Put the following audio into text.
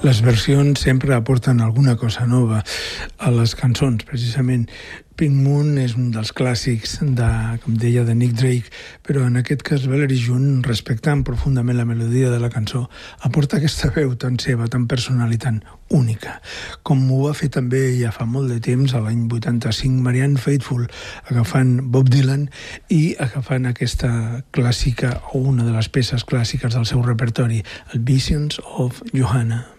Les versions sempre aporten alguna cosa nova a les cançons, precisament. Pink Moon és un dels clàssics com deia, de Nick Drake, però en aquest cas Valerie June, respectant profundament la melodia de la cançó, aporta aquesta veu tan seva, tan personal i tan única, com ho va fer també ja fa molt de temps, a l'any 85, Marianne Faithfull, agafant Bob Dylan i agafant aquesta clàssica, o una de les peces clàssiques del seu repertori, el Visions of Johanna.